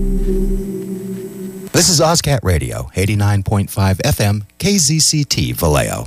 This is OzCat Radio, 89.5 FM, KZCT, Vallejo.